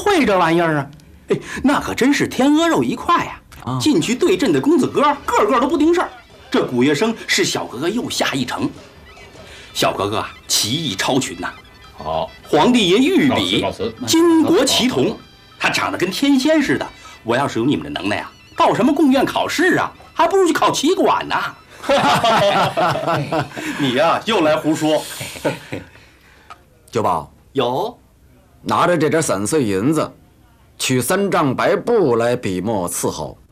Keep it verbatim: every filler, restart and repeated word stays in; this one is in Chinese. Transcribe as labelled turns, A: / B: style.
A: 会这玩意儿啊？哎，那可真是天鹅肉一块呀！啊，进去对阵的公子哥，个个都不顶事儿。这古月笙是小格格又下一城。小格格啊，棋艺超群呐、啊。
B: 好，
A: 皇帝爷御笔，巾帼齐同，他长得跟天仙似的。我要是有你们的能耐啊，报什么贡院考试啊？还不如去考棋馆呢。你呀、啊，又来胡说。
C: 九宝
A: 有，
C: 拿着这点散碎银子，取三丈白布来笔墨伺候，